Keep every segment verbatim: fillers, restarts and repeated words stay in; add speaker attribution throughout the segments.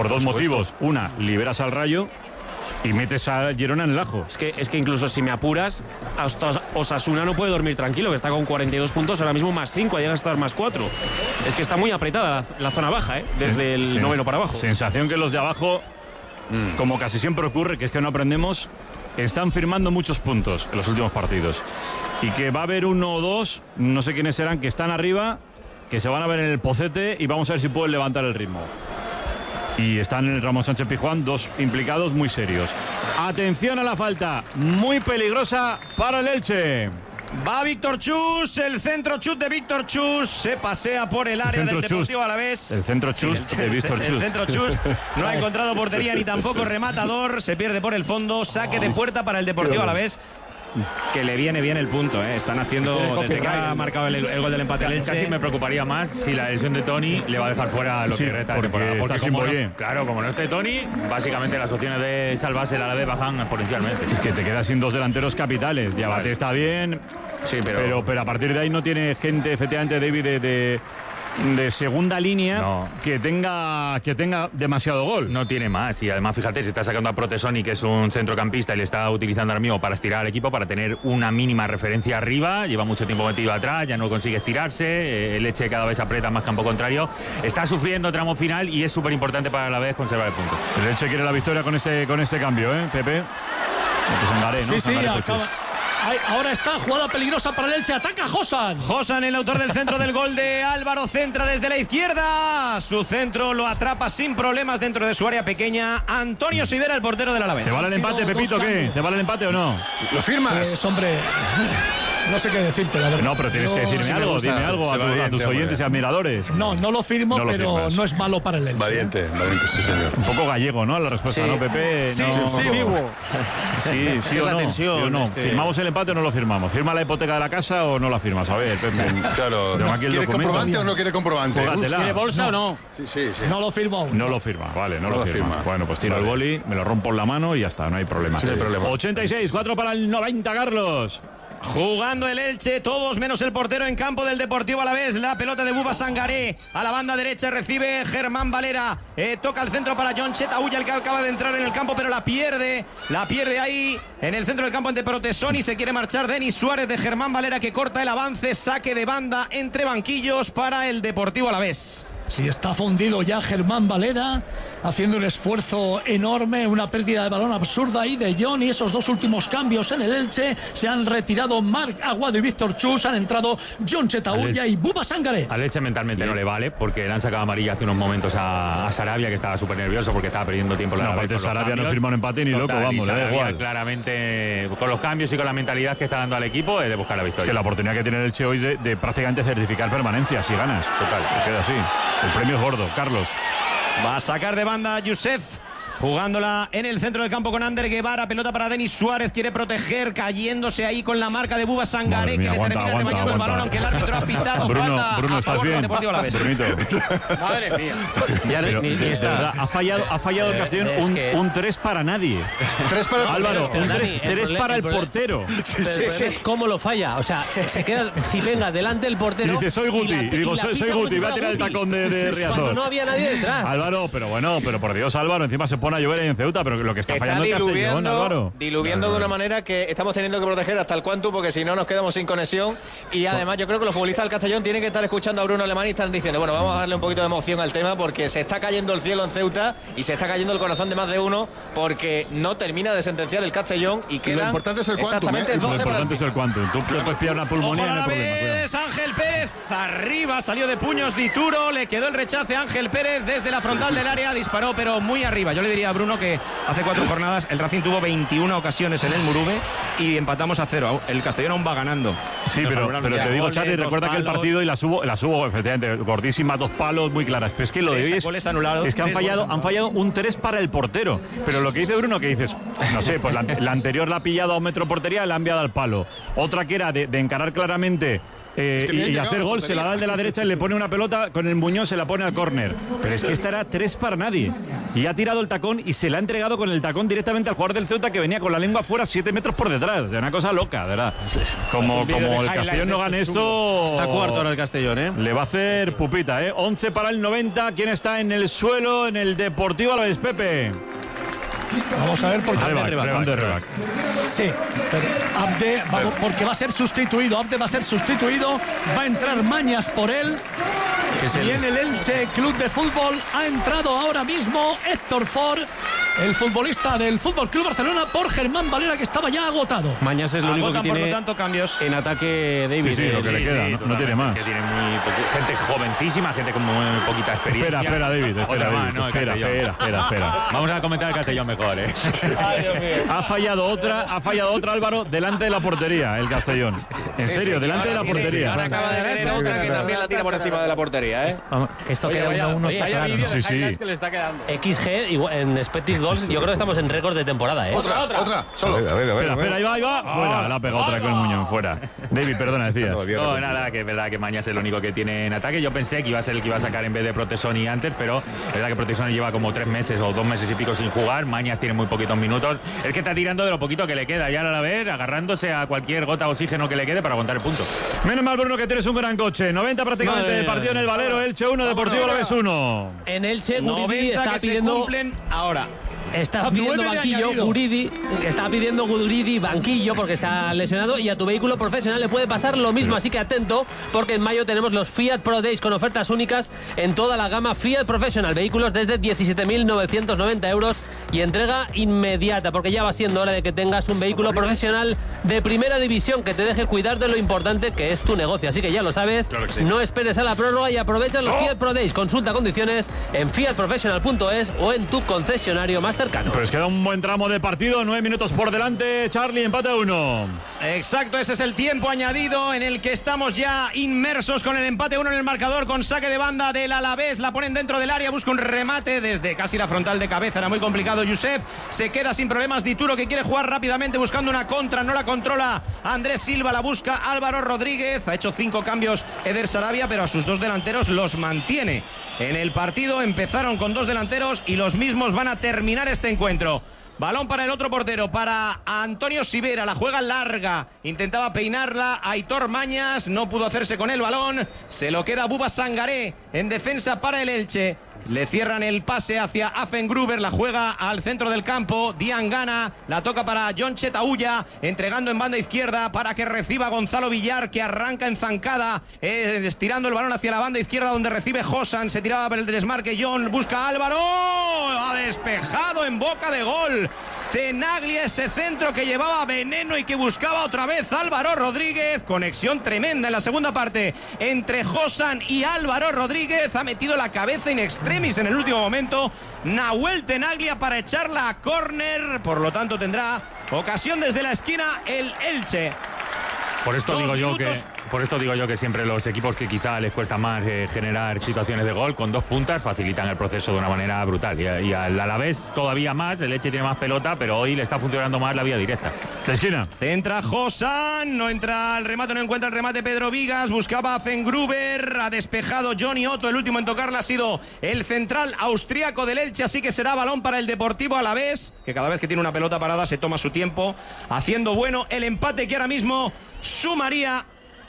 Speaker 1: por dos motivos. Una, liberas al Rayo y metes a Girona en el ajo.
Speaker 2: Es que, es que incluso si me apuras, hasta Osasuna no puede dormir tranquilo, que está con cuarenta y dos puntos, ahora mismo más cinco, llega a estar más cuatro. Es que está muy apretada la, la zona baja, ¿eh? Desde el
Speaker 1: sí,
Speaker 2: noveno para abajo.
Speaker 1: Sensación que los de abajo, mm. como casi siempre ocurre, que es que no aprendemos, están firmando muchos puntos en los últimos partidos. Y que va a haber uno o dos, no sé quiénes serán, que están arriba, que se van a ver en el pocete y vamos a ver si pueden levantar el ritmo. Y están en el Ramón Sánchez Pizjuán dos implicados muy serios. Atención a la falta, muy peligrosa para el Elche.
Speaker 3: Va Víctor Chus, el centro chut de Víctor Chus, se pasea por el área el del Deportivo Alavés.
Speaker 1: El centro chus sí, de Víctor Chus.
Speaker 3: El centro chus no ha encontrado portería ni tampoco rematador, se pierde por el fondo, saque de puerta para el Deportivo Alavés. Que le viene bien el punto, ¿eh? Están haciendo, desde que ha marcado el, el gol del empate el Elche.
Speaker 4: Casi me preocuparía más si la lesión de Toni le va a dejar fuera lo
Speaker 1: sí,
Speaker 4: que resta de temporada. Porque está como no, claro, como no esté Toni, básicamente las opciones de salvarse el Alavés bajan exponencialmente.
Speaker 1: Es que te quedas sin dos delanteros capitales. Diabate está bien, sí, pero... pero pero a partir de ahí no tiene gente, efectivamente, David, de... de... de segunda línea no. que tenga que tenga demasiado gol.
Speaker 4: No tiene más. Y además, fíjate, se está sacando a Protesoni, que es un centrocampista, y le está utilizando ahora mismo para estirar al equipo, para tener una mínima referencia arriba. Lleva mucho tiempo metido atrás, ya no consigue estirarse. El Elche cada vez aprieta más campo contrario. Está sufriendo tramo final y es súper importante para la vez conservar el punto.
Speaker 1: El Elche quiere la victoria con este, con este cambio, ¿eh, Pepe? Sangaré, ¿no?
Speaker 5: Sí, sí, acaba. Ahora está, jugada peligrosa para el Elche, ataca Josan.
Speaker 3: Josan, el autor del centro del gol de Álvaro, centra desde la izquierda. Su centro lo atrapa sin problemas dentro de su área pequeña. Antonio Sidera, el portero del Alavés.
Speaker 1: ¿Te vale el empate, Pepito, qué? ¿Te vale el empate o no?
Speaker 6: ¿Lo firmas?
Speaker 5: Pues, hombre... No sé qué decirte, la verdad.
Speaker 1: No, pero tienes no, que decirme si algo, gusta, dime algo a, tu, valiente, a tus oyentes hombre. y admiradores.
Speaker 5: No, no lo firmo, no lo pero firmas. No es malo para el Elche.
Speaker 6: Valiente, valiente, sí, señor.
Speaker 1: Un poco gallego, ¿no? La respuesta,
Speaker 3: sí.
Speaker 1: ¿no, Pepe?
Speaker 3: Sí,
Speaker 1: no,
Speaker 3: sí,
Speaker 1: vivo. Sí, sí o no.
Speaker 3: Tensión,
Speaker 1: sí o no.
Speaker 3: este...
Speaker 1: ¿Firmamos el empate o no lo firmamos? ¿Firma la hipoteca de la casa o no la firmas? A ver, Pepe.
Speaker 6: Claro. No, ¿Quiere comprobante o no quiere comprobante?
Speaker 2: ¿Quiere bolsa o no?
Speaker 6: Sí, sí, sí.
Speaker 5: No lo firmo aún.
Speaker 1: No lo firma, vale, no,
Speaker 6: no
Speaker 1: lo firma. firma. Bueno, pues tiro vale. el boli, me lo rompo en la mano y ya está, no hay problema.
Speaker 6: Sí, no hay problema.
Speaker 1: ochenta y seis, cuatro para el noventa, Carlos.
Speaker 3: Jugando el Elche, todos menos el portero en campo del Deportivo Alavés. La pelota de Buba Sangaré a la banda derecha, recibe Germán Valera, eh, toca el centro para John Chetauya, el que acaba de entrar en el campo, pero la pierde, la pierde ahí en el centro del campo ante Protesoni. Se quiere marchar Denis Suárez de Germán Valera, que corta el avance, saque de banda entre banquillos para el Deportivo Alavés.
Speaker 5: Sí, está fundido ya Germán Valera, haciendo un esfuerzo enorme, una pérdida de balón absurda ahí de John, y esos dos últimos cambios en el Elche. Se han retirado Marc Aguado y Víctor Chus, han entrado John Chetauya y Buba Sangaré.
Speaker 4: Al Elche mentalmente no le vale, porque le han sacado amarilla hace unos momentos a, a Sarabia, que estaba súper nervioso porque estaba perdiendo tiempo. La
Speaker 1: no, aparte Sarabia no firma un empate ni loco, vamos, le da igual.
Speaker 4: Claramente, con los cambios y con la mentalidad que está dando al equipo, es de buscar la victoria.
Speaker 1: Que la oportunidad que tiene el Elche hoy de, de prácticamente certificar permanencia, si ganas. Total, queda así. El premio es gordo, Carlos.
Speaker 3: Va a sacar de banda Youssef, jugándola en el centro del campo con Ander Guevara. Pelota para Denis Suárez, quiere proteger, cayéndose ahí con la marca de Buba Sangaré, que le termina rebañando el balón, aunque el árbitro ha pitado
Speaker 1: Bruno,
Speaker 3: falta.
Speaker 1: Bruno, ¿estás bien? Brunito.
Speaker 2: Madre mía.
Speaker 1: Ya Pero, ni, ni está. Verdad, ha fallado, ha fallado el Castellón eh, un, que... un tres para nadie.
Speaker 6: Tres para el
Speaker 1: Álvaro,
Speaker 6: portero.
Speaker 1: un tres,
Speaker 2: Dani,
Speaker 1: tres para el, el portero.
Speaker 2: Sí, sí, sí. Es cómo lo falla. O sea, se queda Cipenga delante del portero.
Speaker 1: Y dice, soy Guti. Y, la, y digo, y soy, soy Guti. Voy a tirar el tacón de, de Riazor.
Speaker 2: Cuando no había nadie detrás.
Speaker 1: Álvaro, pero bueno, pero por Dios, Álvaro, encima se pone a llover ahí en Ceuta, pero lo que está, está fallando el Castellón, Álvaro.
Speaker 7: Diluviendo no, no. de una manera que estamos teniendo que proteger hasta el cuanto, porque si no nos quedamos sin conexión. Y además yo creo que los futbolistas del Castellón tienen que estar escuchando a Bruno Alemán y están diciendo, bueno, vamos a darle un poquito de emoción al tema, porque se está cayendo el cielo en Ceuta y se está cayendo el corazón de más de uno, porque no termina de sentenciar el Castellón y quedan
Speaker 6: lo importante es el
Speaker 7: exactamente
Speaker 6: quantum,
Speaker 7: doce.
Speaker 1: Lo importante es el quantum. Tú te puedes pillar una pulmonía, no hay problema.
Speaker 3: Es Ángel Pérez arriba, salió de puños Dituro, le quedó el rechace a Ángel Pérez desde la frontal del área, disparó pero muy arriba. Yo le diría a Bruno que hace cuatro jornadas el Racing tuvo veintiuna ocasiones en el Murube y empatamos a cero. El Castellón aún va ganando.
Speaker 1: Sí, pero, pero te digo, Charly, recuerda que el partido y las hubo, las hubo efectivamente gordísimas, dos palos muy claras. Pero es que lo de hoy es, es que han fallado, han fallado un tres para el portero. Pero lo que dice Bruno, que dices, no sé, pues la, la anterior la ha pillado a un metro portería, la ha enviado al palo. Otra que era de, de encarar claramente eh,
Speaker 6: Es que
Speaker 1: y,
Speaker 6: bien
Speaker 1: y
Speaker 6: llegado
Speaker 1: hacer
Speaker 6: a la
Speaker 1: gol, se la da al de la derecha y le pone una pelota con el Muñoz, se la pone al córner. Pero es que esta era tres para nadie. Y ha tirado el tacón y se la ha entregado con el tacón directamente al jugador del Ceuta que venía con la lengua fuera siete metros por detrás. O sea, una cosa loca, ¿verdad? Como, como el Castellón no gane esto...
Speaker 2: Está cuarto ahora el Castellón, ¿eh?
Speaker 1: Le va a hacer pupita, ¿eh? once para el noventa. ¿Quién está en el suelo en el Deportivo Alavés, Pepe?
Speaker 5: Vamos a ver por qué.
Speaker 1: Rebac, Rebac, Rebac.
Speaker 5: Sí, pero Abde, va- porque va a ser sustituido. Abde va a ser sustituido. Va a entrar Mañas por él.
Speaker 2: Que es el-
Speaker 5: Y en el Elche Club de Fútbol ha entrado ahora mismo Héctor Ford, el futbolista del Fútbol Club Barcelona, por Germán Valera, que estaba ya agotado.
Speaker 2: Mañas es lo único que
Speaker 3: Agotan, por
Speaker 2: tiene
Speaker 3: lo tanto, cambios.
Speaker 2: en ataque David.
Speaker 1: Sí, sí,
Speaker 2: eh,
Speaker 1: lo que le queda, no- no tiene más.
Speaker 4: Que tiene muy poqui- gente jovencísima, gente con muy poquita experiencia.
Speaker 1: Espera, espera, David, espera,
Speaker 4: Otra más,
Speaker 1: David.
Speaker 4: ¿no? El
Speaker 1: Espera,
Speaker 4: Castellón.
Speaker 1: espera, espera, espera.
Speaker 4: Vamos a comentar el Castellón mejor, ¿eh?
Speaker 1: Ha fallado otra, ha fallado otra, Álvaro, delante de la portería, el Castellón. En serio, delante de la
Speaker 7: Ahora tiene-
Speaker 1: portería.
Speaker 7: Ahora acaba de tener otra que también la tira por encima de la portería, ¿eh?
Speaker 8: Vamos, que esto queda uno a uno, está claro.
Speaker 1: Sí, sí.
Speaker 9: que le está quedando.
Speaker 8: X G igual, en expected goals, yo creo que estamos en récord de temporada, ¿eh?
Speaker 6: Otra, otra, solo.
Speaker 10: A ver, a ver, a ver.
Speaker 1: Espera, espera, ahí va, ahí va. Fuera, la ha pegado otra con el Muñoz, fuera. David, perdona, decías.
Speaker 10: Todavía
Speaker 4: No,
Speaker 10: repetido.
Speaker 4: nada, que es verdad que Mañas es el único que tiene en ataque. Yo pensé que iba a ser el que iba a sacar en vez de Protesoni antes, pero es verdad que Protesoni lleva como tres meses o dos meses y pico sin jugar. Mañas tiene muy poquitos minutos. Es que está tirando de lo poquito que le queda ya a la vez, agarrándose a cualquier gota de oxígeno que le quede para aguantar el punto.
Speaker 1: Menos mal, Bruno, que tienes un gran coche. noventa prácticamente
Speaker 2: Madre
Speaker 1: de
Speaker 2: mía.
Speaker 1: partido en el Valero. Elche uno, Deportivo Alavés uno.
Speaker 8: En Elche, Guridi
Speaker 3: noventa
Speaker 8: estaba
Speaker 3: que se
Speaker 8: pidiendo...
Speaker 3: cumplen ahora.
Speaker 8: Estaba pidiendo
Speaker 5: Nueve de
Speaker 8: banquillo,
Speaker 5: añadido.
Speaker 8: Guridi, estaba pidiendo Guridi banquillo porque se ha lesionado, y a tu vehículo profesional le puede pasar lo mismo, así que atento, porque en mayo tenemos los Fiat Pro Days con ofertas únicas en toda la gama Fiat Professional, vehículos desde diecisiete mil novecientos noventa euros y entrega inmediata, porque ya va siendo hora de que tengas un vehículo profesional de primera división que te deje cuidar de lo importante que es tu negocio, así que ya lo sabes, no esperes a la prórroga y aprovecha los Fiat Pro Days. Consulta condiciones en fiat professional punto es o en tu concesionario más cercano.
Speaker 1: Pues queda un buen tramo de partido, nueve minutos por delante. Charlie, empate a uno.
Speaker 3: Exacto, ese es el tiempo añadido en el que estamos ya inmersos con el empate uno en el marcador, con saque de banda del Alavés. La ponen dentro del área, busca un remate desde casi la frontal de cabeza. Era muy complicado. Yusef se queda sin problemas. Dituro, que quiere jugar rápidamente buscando una contra, no la controla Andrés Silva, la busca Álvaro Rodríguez. Ha hecho cinco cambios Eder Sarabia, pero a sus dos delanteros los mantiene en el partido. Empezaron con dos delanteros y los mismos van a terminar este encuentro. Balón para el otro portero, para Antonio Sivera, la juega larga, intentaba peinarla Aitor Mañas, no pudo hacerse con el balón, se lo queda Buba Sangaré en defensa para el Elche. Le cierran el pase hacia Affengruber, la juega al centro del campo, Diangana, la toca para John Chetaulla, entregando en banda izquierda para que reciba Gonzalo Villar, que arranca en zancada, eh, estirando el balón hacia la banda izquierda donde recibe Josan, se tiraba por el desmarque John, busca Álvaro, ha despejado en boca de gol. Tenaglia, ese centro que llevaba veneno y que buscaba otra vez Álvaro Rodríguez. Conexión tremenda en la segunda parte entre Josan y Álvaro Rodríguez. Ha metido la cabeza in extremis en el último momento Nahuel Tenaglia para echarla a córner. Por lo tanto tendrá ocasión desde la esquina el Elche.
Speaker 4: Por esto
Speaker 3: Dos
Speaker 4: digo yo que
Speaker 3: minutos.
Speaker 4: por esto digo yo que siempre los equipos que quizá les cuesta más eh, generar situaciones de gol con dos puntas facilitan el proceso de una manera brutal y, y al Alavés todavía más. El Elche tiene más pelota, pero hoy le está funcionando más la vía directa.
Speaker 1: La esquina.
Speaker 3: Centra Josan, no entra el remate, no encuentra el remate Pedro Vigas, buscaba a Fengruber, ha despejado Johnny Otto, el último en tocarla ha sido el central austriaco del Elche, así que será balón para el Deportivo Alavés, que cada vez que tiene una pelota parada se toma su tiempo, haciendo bueno el empate que ahora mismo sumaría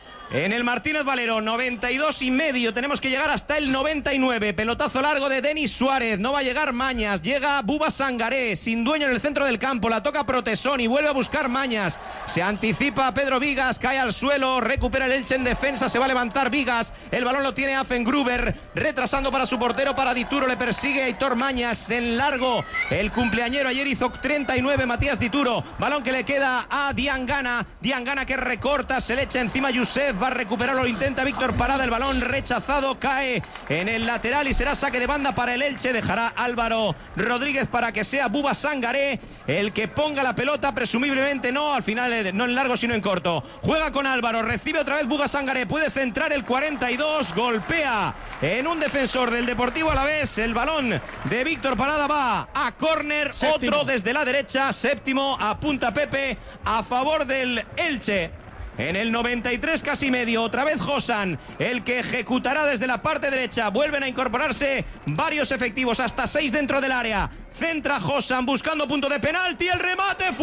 Speaker 3: en el Martínez Valero. Noventa y dos y medio, tenemos que llegar hasta el noventa y nueve. Pelotazo largo de Denis Suárez, no va a llegar Mañas, llega Buba Sangaré, sin dueño en el centro del campo, la toca Protesoni, vuelve a buscar Mañas, se anticipa Pedro Vigas, cae al suelo, recupera el Elche en defensa, se va a levantar Vigas, el balón lo tiene Affengruber, retrasando para su portero, para Dituro, le persigue Aitor Mañas, en largo, el cumpleañero ayer hizo treinta y nueve, Matías Dituro, balón que le queda a Diangana, Diangana que recorta, se le echa encima Yusef, va a recuperarlo, lo intenta Víctor Parada, el balón rechazado, cae en el lateral y será saque de banda para el Elche, dejará Álvaro Rodríguez para que sea Buba Sangaré el que ponga la pelota, presumiblemente no, al final no en largo sino en corto, juega con Álvaro, recibe otra vez Buba Sangaré, puede centrar el cuarenta y dos, golpea en un defensor del Deportivo Alavés, el balón de Víctor Parada va a córner, otro desde la derecha, séptimo, apunta Pepe a favor del Elche. en el noventa y tres casi medio. Otra vez Josan, el que ejecutará desde la parte derecha. Vuelven a incorporarse varios efectivos, hasta seis dentro del área. Centra Josan buscando punto de penalti. El remate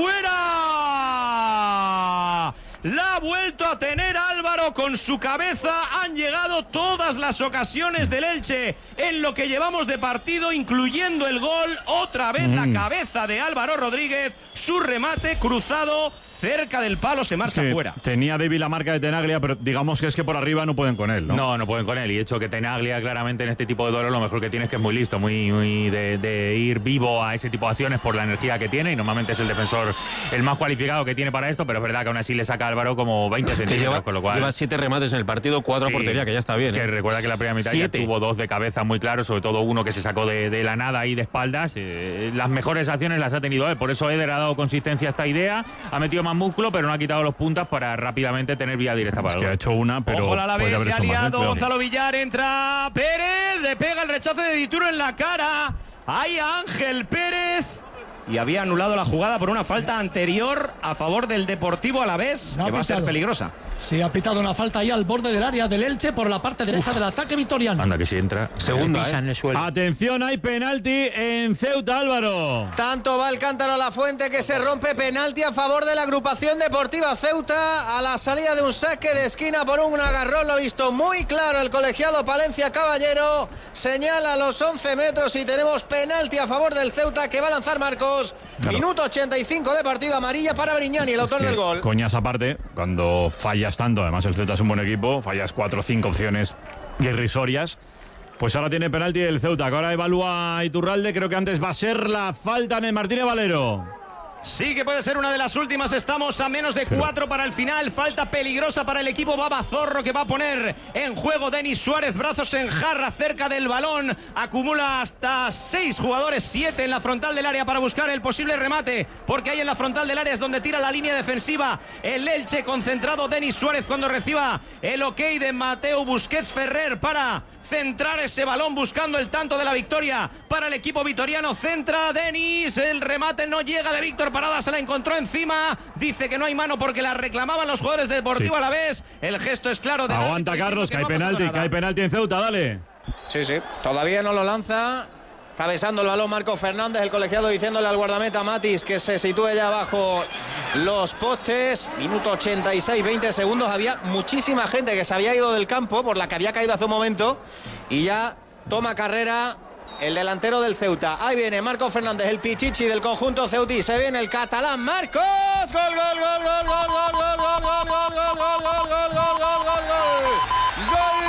Speaker 3: fuera. La ha vuelto a tener Álvaro con su cabeza. Han llegado todas las ocasiones del Elche en lo que llevamos de partido, incluyendo el gol. Otra vez mm. la cabeza de Álvaro Rodríguez. Su remate cruzado cerca del palo, se marcha
Speaker 1: sí,
Speaker 3: fuera.
Speaker 1: Tenía débil la marca de Tenaglia, pero digamos que es que por arriba no pueden con él, ¿no?
Speaker 4: No, no pueden con él. Y de hecho que Tenaglia claramente en este tipo de duelo lo mejor que tiene es que es muy listo, muy, muy de, de ir vivo a ese tipo de acciones por la energía que tiene, y normalmente es el defensor el más cualificado que tiene para esto, pero es verdad que aún así le saca a Álvaro como veinte centímetros,
Speaker 2: lleva,
Speaker 4: con lo cual...
Speaker 2: Lleva siete remates en el partido, cuatro
Speaker 4: sí,
Speaker 2: a portería, que ya está bien.
Speaker 4: Que
Speaker 2: ¿eh?
Speaker 4: recuerda que la primera mitad
Speaker 2: siete.
Speaker 4: ya tuvo dos de cabeza muy claros, sobre todo uno que se sacó de, de la nada y de espaldas. Eh, las mejores acciones las ha tenido él, por eso Eder ha dado consistencia a esta idea, ha metido más músculo, pero no ha quitado los puntas para rápidamente tener vía directa para
Speaker 1: es
Speaker 4: el
Speaker 1: que
Speaker 4: gol.
Speaker 1: ha hecho una, pero
Speaker 3: ojo, la vez se ha liado
Speaker 1: más, ¿eh?
Speaker 3: Gonzalo Villar, entra Pérez, le pega el rechazo de Dituro en la cara. Ahí a Ángel Pérez. Y había anulado la jugada por una falta anterior a favor del Deportivo Alavés,
Speaker 5: no
Speaker 3: que va
Speaker 5: pitado.
Speaker 3: a ser peligrosa.
Speaker 5: Sí, ha pitado una falta ahí al borde del área del Elche por la parte derecha Uf. del ataque vitoriano.
Speaker 4: Anda, que si entra.
Speaker 2: Segunda, ¿eh?
Speaker 1: Atención, hay penalti en Ceuta, Álvaro.
Speaker 7: Tanto va el cántaro a la fuente que se rompe. Penalti a favor de la agrupación deportiva Ceuta a la salida de un saque de esquina por un agarrón. Lo ha visto muy claro el colegiado Palencia Caballero. Señala los once metros y tenemos penalti a favor del Ceuta que va a lanzar Marcos. Claro. Minuto ochenta y cinco de partido, amarilla para Brignani, el autor del gol.
Speaker 1: Coñas aparte, cuando fallas tanto, además el Ceuta es un buen equipo, fallas cuatro o cinco opciones irrisorias, pues ahora tiene penalti el Ceuta, que ahora evalúa Iturralde. Creo que antes va a ser la falta en el Martínez Valero.
Speaker 3: Sí que puede ser una de las últimas. Estamos a menos de Pero... cuatro para el final. Falta peligrosa para el equipo Babazorro, que va a poner en juego Denis Suárez. Brazos en jarra cerca del balón. Acumula hasta seis jugadores, siete en la frontal del área para buscar el posible remate, porque ahí en la frontal del área es donde tira la línea defensiva el Elche. Concentrado Denis Suárez cuando reciba el ok de Mateo Busquets Ferrer para centrar ese balón, buscando el tanto de la victoria para el equipo vitoriano. Centra Denis, el remate no llega de Víctor Parada, se la encontró encima, dice que no hay mano porque la reclamaban los jugadores de Deportivo sí. Alavés. El gesto es claro de
Speaker 1: aguanta Carlos, que, que hay no penalti, que hay penalti en Ceuta, dale.
Speaker 7: Sí, sí, todavía no lo lanza. Está besando el balón Marco Fernández, el colegiado, diciéndole al guardameta Matis que se sitúe ya bajo los postes. Minuto ochenta y seis, veinte segundos. Había muchísima gente que se había ido del campo por la que había caído hace un momento, y ya toma carrera el delantero del Ceuta. Ahí viene Marco Fernández, el pichichi del conjunto ceutí. Se viene el catalán Marcos. Gol, gol, gol, gol, gol, gol, gol, gol, gol, gol, gol, gol, gol, gol, gol, gol, gol, gol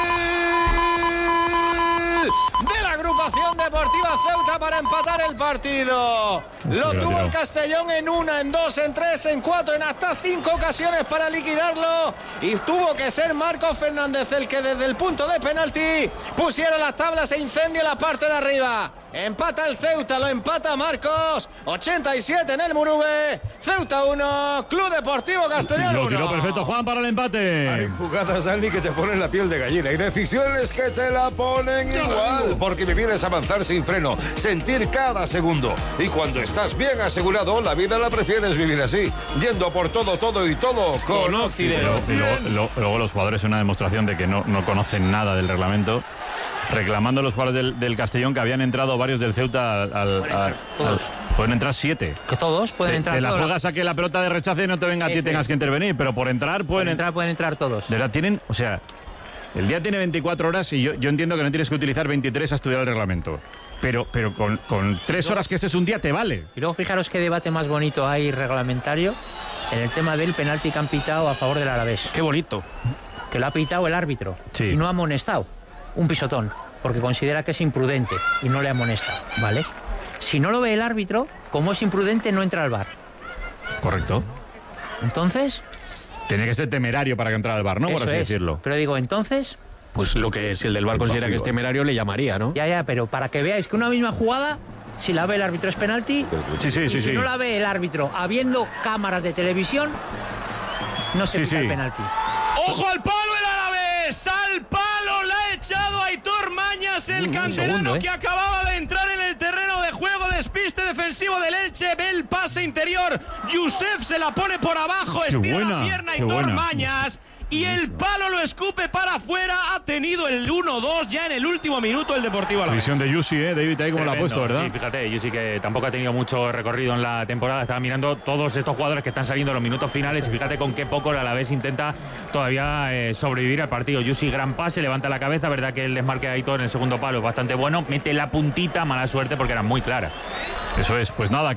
Speaker 7: de la agrupación deportiva Ceuta para empatar el partido. Lo tuvo el Castellón en una, en dos, en tres, en cuatro, en hasta cinco ocasiones para liquidarlo, y tuvo que ser Marcos Fernández el que desde el punto de penalti pusiera las tablas e incendia la parte de arriba. Empata el Ceuta, lo empata Marcos. ochenta y siete en el Murube. Ceuta uno, Club Deportivo Castellón uno.
Speaker 1: Lo tiró perfecto Juan para el empate.
Speaker 6: Hay jugadas, Andy, que te ponen la piel de gallina, y decisiones que te la ponen igual, porque vivir es avanzar sin freno, sentir cada segundo. Y cuando estás bien asegurado, la vida la prefieres vivir así, yendo por todo, todo y todo con Occidero.
Speaker 1: Y luego, luego, luego los jugadores, una demostración de que no, no conocen nada del reglamento, reclamando a los jugadores del, del Castellón, que habían entrado varios del Ceuta al, al, al, al
Speaker 9: todos.
Speaker 1: Pueden entrar siete.
Speaker 9: Que todos pueden
Speaker 1: te,
Speaker 9: entrar.
Speaker 1: Te la juegas a que la pelota de rechace no te venga a ti y tengas que intervenir, pero por entrar pueden
Speaker 9: por entrar pueden entrar todos.
Speaker 1: De verdad tienen, o sea, el día tiene veinticuatro horas y yo, yo entiendo que no tienes que utilizar veintitrés a estudiar el reglamento. Pero, pero con, con tres horas que ese es un día te vale.
Speaker 9: Y luego fijaros qué debate más bonito hay reglamentario en el tema del penalti que han pitado a favor del Alavés.
Speaker 2: Qué bonito.
Speaker 9: Que lo ha pitado el árbitro
Speaker 1: sí.
Speaker 9: y no ha amonestado. Un pisotón, porque considera que es imprudente y no le amonesta, ¿vale? Si no lo ve el árbitro, como es imprudente, no entra al V A R.
Speaker 1: Correcto.
Speaker 9: Entonces...
Speaker 1: Tiene que ser temerario para que entre al V A R, ¿no? Por así
Speaker 9: es.
Speaker 1: decirlo.
Speaker 9: Pero digo, entonces...
Speaker 2: Pues lo que si el del V A R considera que es temerario, le llamaría, ¿no?
Speaker 9: Ya, ya, pero para que veáis que una misma jugada, si la ve el árbitro es penalti,
Speaker 1: sí, sí,
Speaker 9: y
Speaker 1: sí,
Speaker 9: si
Speaker 1: sí.
Speaker 9: no la ve el árbitro, habiendo cámaras de televisión, no se
Speaker 1: sí,
Speaker 9: pita
Speaker 1: sí.
Speaker 9: el penalti.
Speaker 3: ¡Ojo al palo el Alavés! ¡Al palo! La ha echado Aitor Mañas, el
Speaker 9: Un
Speaker 3: canterano
Speaker 9: segundo, ¿eh?
Speaker 3: que acababa de entrar en el terreno de juego. Despiste defensivo del Elche, ve el pase interior, Youssef se la pone por abajo,
Speaker 1: Qué
Speaker 3: estira
Speaker 1: buena,
Speaker 3: la pierna
Speaker 1: qué
Speaker 3: y
Speaker 1: buena.
Speaker 3: Mañas. Y el palo lo escupe para afuera. Ha tenido el uno dos ya en el último minuto el Deportivo Alavés.
Speaker 1: Visión de Yusi, ¿eh? David, ahí como la ha
Speaker 4: Tremendo.
Speaker 1: puesto, ¿verdad?
Speaker 4: Sí, fíjate, Yusi que tampoco ha tenido mucho recorrido en la temporada. Estaba mirando todos estos jugadores que están saliendo en los minutos finales y fíjate con qué poco el Alavés intenta todavía eh, sobrevivir al partido. Yusi, gran pase, levanta la cabeza, verdad que el desmarque de Aitor en el segundo palo es bastante bueno. Mete la puntita, mala suerte porque era muy clara.
Speaker 1: Eso es, pues nada,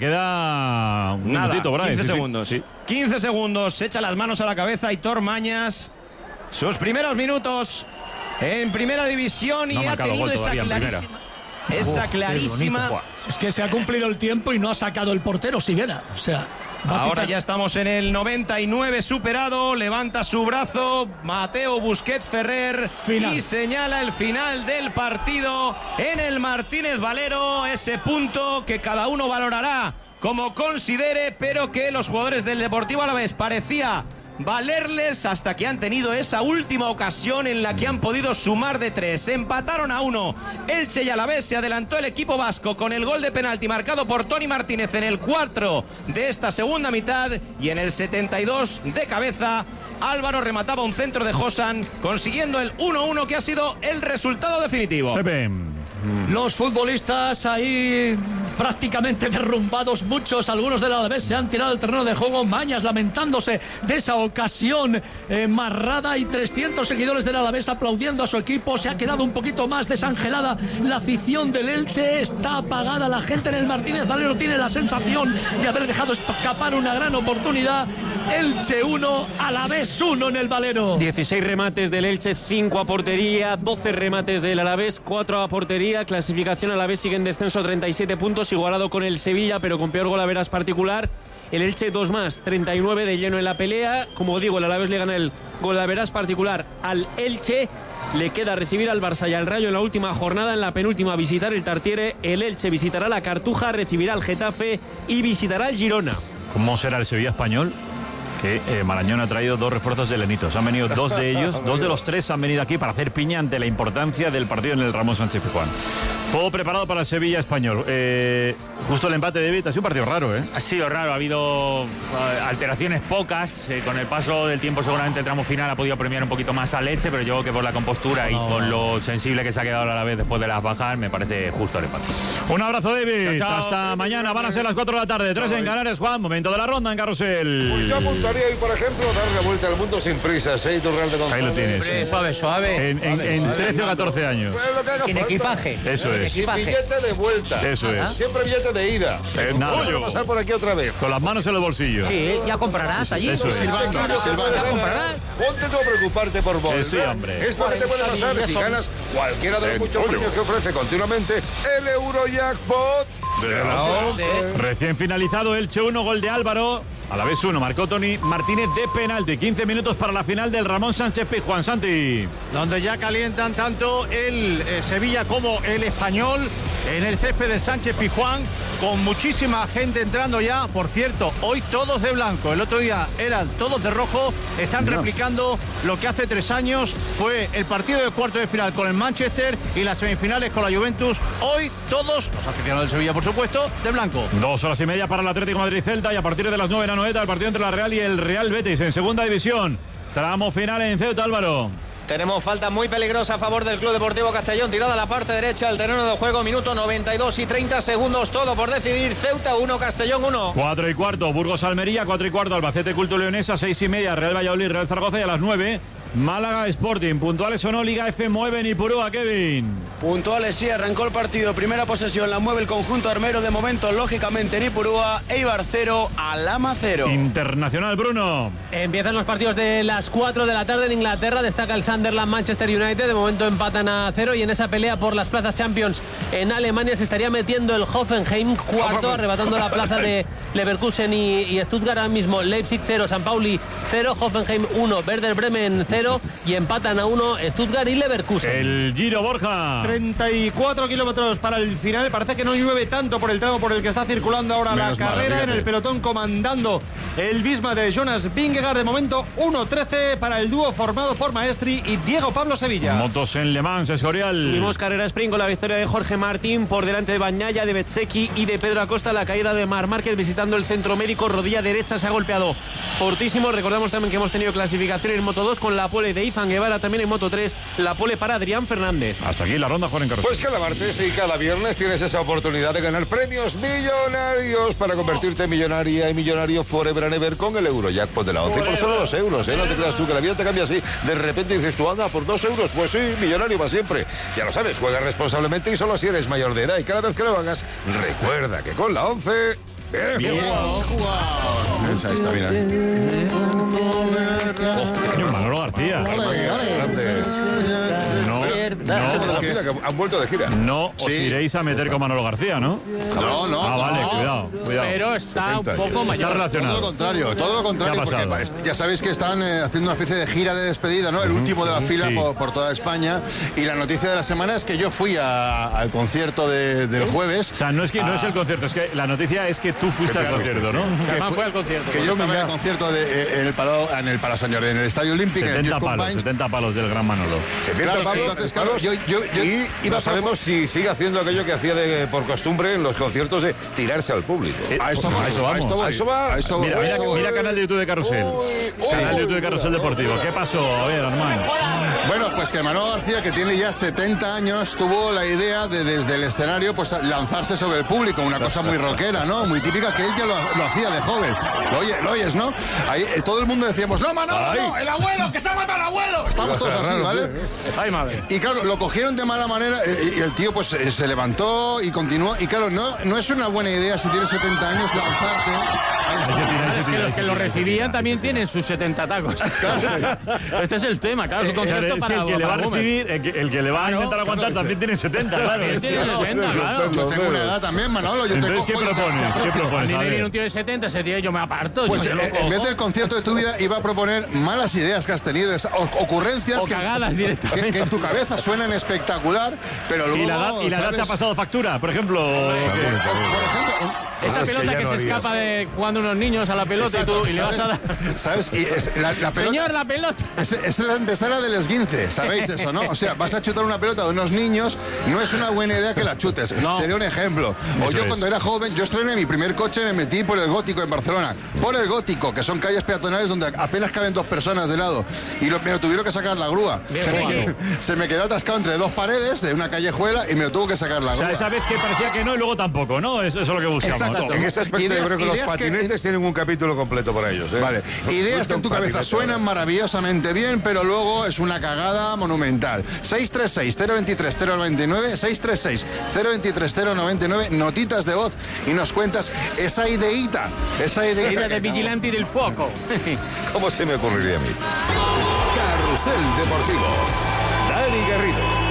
Speaker 1: queda un
Speaker 3: Nada,
Speaker 1: minutito por ahí.
Speaker 3: quince
Speaker 1: sí, sí.
Speaker 3: segundos.
Speaker 1: Sí.
Speaker 3: quince segundos, se echa las manos a la cabeza Aitor Mañas. Sus primeros minutos en primera división y
Speaker 1: No ha
Speaker 3: ha
Speaker 1: marcado
Speaker 3: tenido
Speaker 1: gol
Speaker 3: esa
Speaker 1: todavía en primera.
Speaker 3: clarísima. Esa
Speaker 5: Uf, qué
Speaker 3: clarísima.
Speaker 5: bonito. Es que se ha cumplido el tiempo y no ha sacado el portero Siguera. O sea, va a
Speaker 3: Ahora
Speaker 5: pitar-
Speaker 3: ya estamos en el noventa y nueve superado, levanta su brazo Mateo Busquets Ferrer
Speaker 5: Final.
Speaker 3: y señala el final del partido en el Martínez Valero, ese punto que cada uno valorará como considere, pero que los jugadores del Deportivo Alavés parecía valerles hasta que han tenido esa última ocasión en la que han podido sumar de tres. Empataron a uno Elche y Alavés, se adelantó el equipo vasco con el gol de penalti marcado por Toni Martínez en el cuarto de esta segunda mitad y en el setenta y dos de cabeza Álvaro remataba un centro de Josan consiguiendo el uno uno que ha sido el resultado definitivo.
Speaker 1: Pepe.
Speaker 5: Los futbolistas ahí prácticamente derrumbados, muchos, algunos del Alavés se han tirado al terreno de juego, Mañas lamentándose de esa ocasión eh, marrada y trescientos seguidores del Alavés aplaudiendo a su equipo. Se ha quedado un poquito más desangelada la afición del Elche, está apagada la gente en el Martínez Valero, tiene la sensación de haber dejado escapar una gran oportunidad. Elche uno, Alavés uno en el Valero.
Speaker 2: dieciséis remates del Elche, cinco a portería, doce remates del Alavés, cuatro a portería. Clasificación Alavés sigue en descenso, treinta y siete puntos, igualado con el Sevilla, pero con peor golaveras particular. El Elche dos más, treinta y nueve de lleno en la pelea. Como digo, el Alavés le gana el golaveras particular al Elche. Le queda recibir al Barça y al Rayo en la última jornada. En la penúltima visitar el Tartiere. El Elche visitará la Cartuja, recibirá al Getafe y visitará al Girona.
Speaker 1: ¿Cómo será el Sevilla español? Que eh, Marañón ha traído dos refuerzos de Lenitos. Han venido dos de ellos, dos de los tres han venido aquí para hacer piña ante la importancia del partido en el Ramón Sánchez Pizjuán. Todo preparado para el Sevilla español. Eh, justo el empate de David, ha sido un partido raro, ¿eh?
Speaker 4: Ha sido raro, ha habido eh, alteraciones pocas. Eh, con el paso del tiempo, seguramente el tramo final ha podido premiar un poquito más a Leche, pero yo creo que por la compostura y con lo sensible que se ha quedado a la vez después de las bajas, me parece justo el empate.
Speaker 1: Un abrazo, David.
Speaker 4: Chao, chao.
Speaker 1: Hasta mañana. Van a ser las cuatro de la tarde. tres en Canarias, Juan. Momento de la ronda en Carrusel.
Speaker 6: Pues yo apuntaría ahí, por ejemplo, dar la vuelta al mundo sin prisas, ¿eh? Turral de González.
Speaker 1: Ahí lo tienes.
Speaker 9: Hombre, suave, suave.
Speaker 1: En, en- en trece o catorce años.
Speaker 6: Pues lo que haga
Speaker 9: Sin
Speaker 6: falta.
Speaker 9: equipaje.
Speaker 1: Eso
Speaker 9: Sin
Speaker 1: es.
Speaker 6: Sin
Speaker 9: equipaje.
Speaker 6: billete de vuelta.
Speaker 1: Eso es.
Speaker 6: Siempre billete de ida.
Speaker 1: Eh, nada.
Speaker 6: Vamos a pasar por aquí otra vez.
Speaker 1: Con las manos en los bolsillos.
Speaker 9: Sí, ya comprarás allí.
Speaker 1: Eso es.
Speaker 6: Silvando, silvando.
Speaker 9: Ya comprarás.
Speaker 6: Ponte tú a preocuparte por vos.
Speaker 1: Que sí, hombre.
Speaker 6: Esto que te puede pasar si ganas cualquiera de los muchos premios que ofrece continuamente el Eurojackpot.
Speaker 1: Recién finalizado, Elche uno, gol de Álvaro. A la vez uno, marcó Toni Martínez de penalti. quince minutos para la final del Ramón Sánchez Pizjuán. Santi.
Speaker 10: Donde ya calientan tanto el eh, Sevilla como el Español en el césped de Sánchez Pizjuán, con muchísima gente entrando ya. Por cierto, hoy todos de blanco, el otro día eran todos de rojo. Están replicando lo que hace tres años fue el partido de cuarto de final con el Manchester y las semifinales con la Juventus. Hoy todos, los aficionados del Sevilla por supuesto, de blanco.
Speaker 1: Dos horas y media para el Atlético Madrid-Celta y a partir de las nueve en Anoeta el partido entre la Real y el Real Betis en segunda división. Tramo final en Ceuta, Álvaro.
Speaker 7: Tenemos falta muy peligrosa a favor del Club Deportivo Castellón, tirada a la parte derecha del terreno de juego, minuto noventa y dos y treinta segundos, todo por decidir. Ceuta uno, Castellón uno.
Speaker 1: Cuatro y cuarto, Burgos Almería, cuatro y cuarto, Albacete Culto Leonesa, seis y media, Real Valladolid, Real Zaragoza y a las nueve, Málaga Sporting. Puntuales o no, Liga F, mueven y Purúa, Kevin.
Speaker 11: Puntuales, sí, arrancó el partido, primera posesión, la mueve el conjunto armero, de momento, lógicamente, en Ipurúa, Eibar cero, Alhama cero.
Speaker 1: Internacional, Bruno.
Speaker 8: Empiezan los partidos de las cuatro de la tarde en Inglaterra. Destaca el Sunderland Manchester United. De momento empatan a cero. Y en esa pelea por las plazas Champions en Alemania se estaría metiendo el Hoffenheim cuarto, arrebatando la plaza de Leverkusen y, y Stuttgart. Ahora mismo Leipzig cero, San Pauli cero, Hoffenheim uno, Werder Bremen cero. cero y empatan a uno Stuttgart y Leverkusen.
Speaker 1: El Giro, Borja.
Speaker 2: treinta y cuatro kilómetros para el final. Parece que no llueve tanto por el tramo por el que está circulando ahora
Speaker 6: Menos
Speaker 2: la
Speaker 6: mal,
Speaker 2: carrera.
Speaker 6: fíjate.
Speaker 2: En el pelotón comandando el Visma de Jonas Vingegaard. De momento uno trece para el dúo formado por Maestri y Diego Pablo Sevilla.
Speaker 1: Motos en Le Mans, Escorial.
Speaker 2: Tuvimos carrera sprint con la victoria de Jorge Martín por delante de Bagnaia, de Bezzecchi y de Pedro Acosta. La caída de Marc Márquez visitando el centro médico, rodilla derecha, se ha golpeado fortísimo. Recordamos también que hemos tenido clasificación en Moto dos con la pole de Izan Guevara, también en Moto tres la pole para Adrián Fernández.
Speaker 1: Hasta aquí la ronda, Juan Carlos.
Speaker 6: Pues cada martes y cada viernes tienes esa oportunidad de ganar premios millonarios para convertirte en millonaria y millonario forever and ever con el Eurojackpot de la once. Y por solo dos euros, ¿eh? No te creas tú que la vida te cambia así. De repente dices tú, anda, por dos euros, pues sí, millonario para siempre. Ya lo sabes, juega responsablemente y solo si eres mayor de edad. Y cada vez que lo hagas, recuerda que con la once... Bien,
Speaker 1: Bien
Speaker 6: jugado. Esa está bien.
Speaker 1: Oh, Manolo García. No, no,
Speaker 6: es que es- han vuelto de gira.
Speaker 1: no os
Speaker 6: Sí.
Speaker 1: iréis a meter con Manolo García, ¿no?
Speaker 12: No, no.
Speaker 1: Ah, vale,
Speaker 12: no.
Speaker 1: cuidado, cuidado.
Speaker 8: Pero está un
Speaker 6: setenta
Speaker 8: poco
Speaker 1: Está
Speaker 8: mayor.
Speaker 12: Todo
Speaker 1: relacionado.
Speaker 12: lo contrario, todo lo contrario,
Speaker 1: ¿Qué ha
Speaker 12: porque
Speaker 1: pasado?
Speaker 12: est- ya sabéis que están eh, haciendo una especie de gira de despedida, ¿no? El último de la fila
Speaker 1: Sí.
Speaker 12: por, por toda España. Y la noticia de la semana es que yo fui a- al concierto de- del jueves.
Speaker 1: O sea, no es que no es el concierto, es que la noticia es que tú fuiste al concierto, ¿no?
Speaker 12: Que,
Speaker 8: Germán
Speaker 12: fue-
Speaker 8: fue al concierto.
Speaker 12: que yo estaba en el concierto de, eh, en el Palau, en el Palau Sant Jordi, en el Estadio Olímpico, en el
Speaker 1: setenta
Speaker 12: Just
Speaker 1: palos,
Speaker 12: Companys.
Speaker 1: setenta palos del gran Manolo.
Speaker 12: Claro,
Speaker 6: Pablo,
Speaker 12: entonces, claro, yo, yo, yo
Speaker 6: y
Speaker 12: iba
Speaker 6: no
Speaker 12: a
Speaker 6: sabemos si sigue haciendo aquello que hacía de, por costumbre en los conciertos de tirarse al público.
Speaker 1: Eh,
Speaker 12: A esto,
Speaker 1: a
Speaker 12: voy,
Speaker 1: eso
Speaker 12: a
Speaker 1: vamos.
Speaker 12: esto voy,
Speaker 6: A eso va.
Speaker 12: a eso voy,
Speaker 1: Mira,
Speaker 12: a
Speaker 1: mira,
Speaker 12: eso voy.
Speaker 1: mira canal de YouTube de Carrusel. Canal de YouTube de Carrusel Deportivo. ¿Qué pasó? A ver, hermano.
Speaker 12: Bueno, pues que Manolo García, que tiene ya setenta años, tuvo la idea de desde el escenario pues lanzarse sobre el público, una cosa muy rockera, ¿no? Muy típica que él ya lo, lo hacía de joven. Lo, oye, lo oyes, ¿no? Ahí eh, todo el mundo decíamos, no, Manolo,
Speaker 1: Ay.
Speaker 12: no, el abuelo, que se ha matado el abuelo. Estamos todos así, ¿vale?
Speaker 1: Ay, madre.
Speaker 12: Y claro, lo cogieron de mala manera eh, y el tío pues eh, se levantó y continuó. Y claro, no, no es una buena idea si tienes setenta años lanzarte. Ahí
Speaker 1: Ahí
Speaker 12: está.
Speaker 1: se tira, ahí se
Speaker 8: Es que
Speaker 1: tira, ahí
Speaker 8: los
Speaker 1: se
Speaker 8: que lo
Speaker 1: tira, ahí se
Speaker 8: recibían
Speaker 1: tira.
Speaker 8: también tienen sus setenta tacos. Este es el tema, claro. Es un
Speaker 1: Claro,
Speaker 8: concierto
Speaker 1: es que
Speaker 8: para
Speaker 1: el que le va a
Speaker 8: para women.
Speaker 1: recibir, el que, el que le va a
Speaker 8: Claro,
Speaker 1: intentar aguantar también tiene setenta, claro.
Speaker 8: También tiene
Speaker 1: Claro.
Speaker 8: setenta, claro.
Speaker 12: Yo tengo una edad también, Manolo. Yo
Speaker 1: Entonces,
Speaker 12: te
Speaker 1: ¿qué
Speaker 12: cojo y te-
Speaker 1: propones?
Speaker 12: te
Speaker 1: ¿Qué
Speaker 12: aprecio.
Speaker 8: A
Speaker 1: propones?
Speaker 8: mí
Speaker 1: A
Speaker 8: me
Speaker 1: ver.
Speaker 8: viene un tío de setenta, ese tío yo me aparto.
Speaker 12: Pues
Speaker 8: yo
Speaker 12: eh,
Speaker 8: me lo
Speaker 12: en vez
Speaker 8: cojo.
Speaker 12: del concierto de tu vida iba a proponer malas ideas que has tenido, esa- o- ocurrencias
Speaker 8: O
Speaker 12: que,
Speaker 8: cagadas directamente.
Speaker 12: que, que en tu cabeza suenan espectacular, pero luego
Speaker 1: ¿Y la edad, y la edad te ha
Speaker 12: ¿sabes?
Speaker 1: pasado factura? Por ejemplo,
Speaker 12: Por ejemplo,
Speaker 8: Esa
Speaker 6: es que
Speaker 8: pelota
Speaker 6: ya
Speaker 8: que,
Speaker 6: no
Speaker 8: se
Speaker 6: harías.
Speaker 8: escapa de jugando unos niños a la pelota y tú y le vas a dar.
Speaker 12: ¿sabes? Y es- la, la pelota,
Speaker 8: Señor, la pelota.
Speaker 12: Es, es la antesala del esguince, ¿sabéis eso, no? O sea, vas a chutar una pelota de unos niños, no es una buena idea que la chutes.
Speaker 8: No.
Speaker 12: Sería un ejemplo. O
Speaker 1: Eso
Speaker 12: yo
Speaker 1: es.
Speaker 12: cuando era joven, yo estrené mi primer coche, me metí por el Gótico en Barcelona. Por el Gótico, que son calles peatonales donde apenas caben dos personas de lado. Y lo, me lo tuvieron que sacar la grúa.
Speaker 8: Bien
Speaker 12: Se me,
Speaker 8: jugado.
Speaker 12: se me quedó atascado entre dos paredes de una callejuela y me lo tuvo que sacar la
Speaker 1: o
Speaker 12: grúa.
Speaker 1: sea, esa vez que parecía que no y luego tampoco, ¿no? Eso, eso es lo que buscamos.
Speaker 12: Exacto.
Speaker 6: En ese aspecto
Speaker 12: Ideas-
Speaker 6: yo creo que los
Speaker 12: ideas que-
Speaker 6: patinetes tienen un capítulo completo para ellos. ¿eh?
Speaker 12: Vale, ideas que en tu cabeza suenan maravillosamente bien, pero luego es una cagada monumental. seis tres seis, cero dos tres, cero nueve nueve, seis tres seis, cero dos tres, cero nueve nueve, notitas de voz y nos cuentas esa ideita, esa ideita.
Speaker 8: Idea
Speaker 12: que-
Speaker 8: del vigilante y del foco.
Speaker 6: ¿Cómo se me ocurriría a mí? Carrusel Deportivo. Dani Garrido.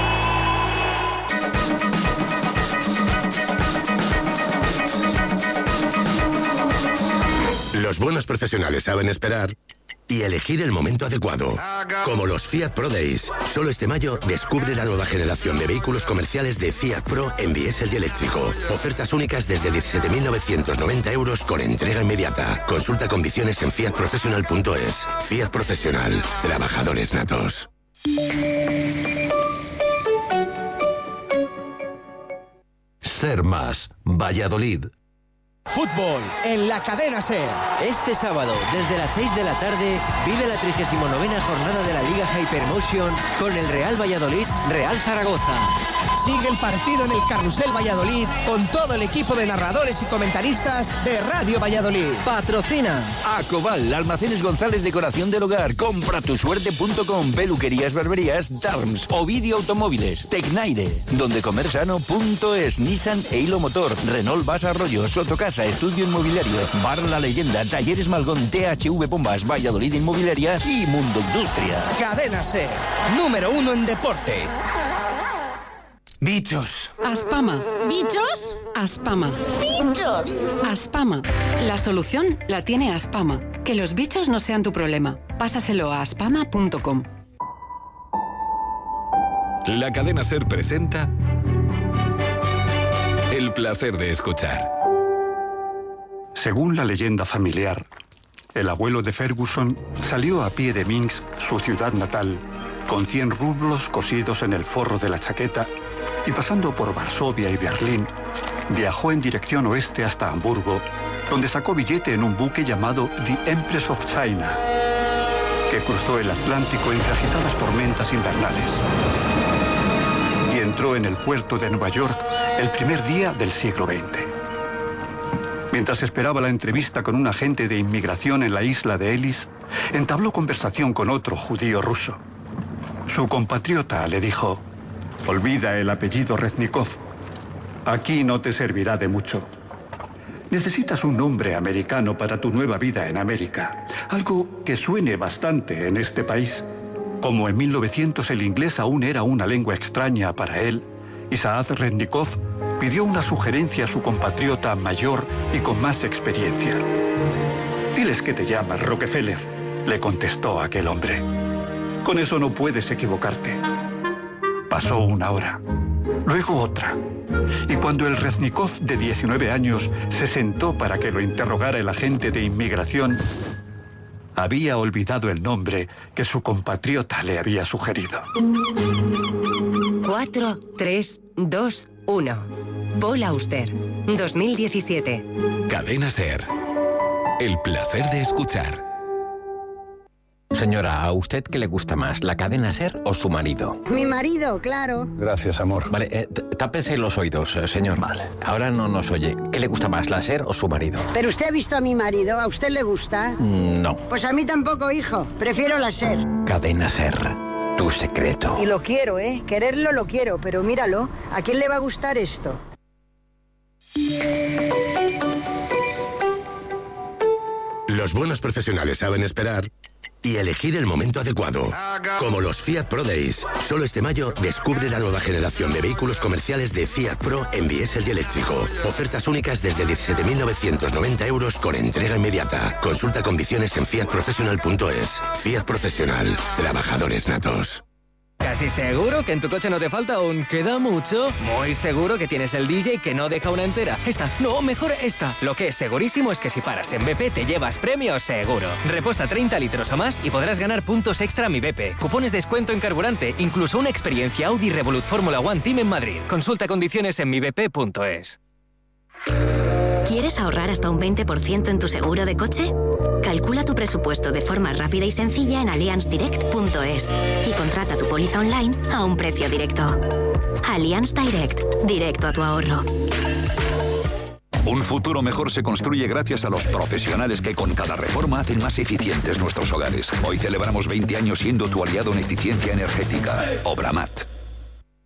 Speaker 13: Los buenos profesionales saben esperar y elegir el momento adecuado. Como los Fiat Pro Days. Solo este mayo descubre la nueva generación de vehículos comerciales de Fiat Pro en diésel y eléctrico. Ofertas únicas desde diecisiete mil novecientos noventa euros con entrega inmediata. Consulta condiciones en fiat professional punto es. Fiat Profesional. Trabajadores natos.
Speaker 14: Ser Más, Valladolid.
Speaker 15: Fútbol en la cadena SER.
Speaker 16: Este sábado, desde las seis de la tarde, vive la trigésima novena jornada de la Liga Hypermotion con el Real Valladolid, Real Zaragoza.
Speaker 15: Sigue el partido en el Carrusel Valladolid con todo el equipo de narradores y comentaristas de Radio Valladolid.
Speaker 16: Patrocina
Speaker 17: Acobal, Almacenes González Decoración del Hogar, compra tu suerte punto com, peluquerías, barberías, Darms, Ovidio Automóviles, Tecnaire, donde comer sano punto es, Nissan e Hilo Motor, Renault Vas Arroyo, Sotocasa, Estudio Inmobiliario, Bar La Leyenda, Talleres Malgón, T H V Bombas, Valladolid Inmobiliaria y Mundo Industria.
Speaker 15: Cadena SER, número uno en deporte.
Speaker 18: Bichos. Aspama. ¿Bichos? Aspama. ¿Bichos? Aspama. La solución la tiene Aspama. Que los bichos no sean tu problema. Pásaselo a aspama punto com.
Speaker 19: La cadena SER presenta El placer de escuchar.
Speaker 20: Según la leyenda familiar, el abuelo de Ferguson salió a pie de Minsk, su ciudad natal, con cien rublos cosidos en el forro de la chaqueta y pasando por Varsovia y Berlín, viajó en dirección oeste hasta Hamburgo, donde sacó billete en un buque llamado The Empress of China, que cruzó el Atlántico entre agitadas tormentas invernales y entró en el puerto de Nueva York el primer día del siglo veinte. Mientras esperaba la entrevista con un agente de inmigración en la isla de Ellis, entabló conversación con otro judío ruso. Su compatriota le dijo: «Olvida el apellido Reznikov. Aquí no te servirá de mucho. Necesitas un nombre americano para tu nueva vida en América. Algo que suene bastante en este país». Como en mil novecientos el inglés aún era una lengua extraña para él, Isaac Reznikov pidió una sugerencia a su compatriota mayor y con más experiencia. «Diles que te llamas Rockefeller», le contestó aquel hombre. «Con eso no puedes equivocarte». Pasó una hora, luego otra, y cuando el Reznikov de diecinueve años se sentó para que lo interrogara el agente de inmigración, había olvidado el nombre que su compatriota le había sugerido.
Speaker 21: cuatro, tres, dos, uno. Paul Auster, dos mil diecisiete.
Speaker 19: Cadena SER. El placer de escuchar.
Speaker 22: Señora, ¿a usted qué le gusta más, la cadena SER o su marido?
Speaker 23: Mi marido, claro.
Speaker 12: Gracias, amor.
Speaker 22: Vale, eh, tápese los oídos, eh, señor. Vale. Ahora no nos oye. ¿Qué le gusta más, la SER o su marido?
Speaker 23: ¿Pero usted ha visto a mi marido? ¿A usted le gusta?
Speaker 22: Mm, no.
Speaker 23: Pues a mí tampoco, hijo. Prefiero la SER.
Speaker 22: Cadena SER. Tu secreto.
Speaker 23: Y lo quiero, ¿eh? Quererlo lo quiero, pero míralo. ¿A quién le va a gustar esto?
Speaker 13: Los buenos profesionales saben esperar y elegir el momento adecuado. Como los Fiat Pro Days. Solo este mayo descubre la nueva generación de vehículos comerciales de Fiat Pro en diésel y eléctrico. Ofertas únicas desde diecisiete mil novecientos noventa euros con entrega inmediata. Consulta condiciones en fiat professional punto es. Fiat Profesional. Trabajadores natos.
Speaker 24: ¿Casi seguro que en tu coche no te falta un queda mucho? Muy seguro que tienes el D J que no deja una entera. Esta, no, mejor esta. Lo que es segurísimo es que si paras en B P te llevas premios seguro. Repuesta treinta litros o más y podrás ganar puntos extra a mi B P. Cupones de descuento en carburante, incluso una experiencia Audi Revolut Fórmula One Team en Madrid. Consulta condiciones en mi b p punto es.
Speaker 21: ¿Quieres ahorrar hasta un veinte por ciento en tu seguro de coche? Calcula tu presupuesto de forma rápida y sencilla en allianz direct punto es y contrata tu póliza online a un precio directo. Allianz Direct, directo a tu ahorro.
Speaker 25: Un futuro mejor se construye gracias a los profesionales que con cada reforma hacen más eficientes nuestros hogares. Hoy celebramos veinte años siendo tu aliado en eficiencia energética. Obramat.